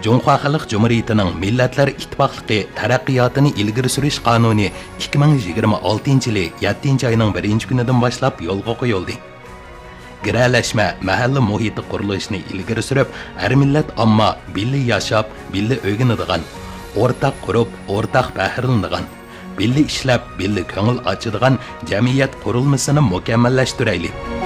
Cumhuriyet Xalq Cumhuriyetining Millatlar İttifaqlığı taraqqiyotini ilgari surish qonuni 2026-yili 7 oyning 1-kunidan boshlab yo'lga qo'yildi. Giralashma mahalla muhiti qurilishini ilgari surib, har millat omma birga yashab, birga o'rganadigan, o'rtaq qurib, o'rtaq faxrlanadigan, birga ishlab, birga ko'ngil ochadigan jamiyat qurilmasini mukammallashtiraylik.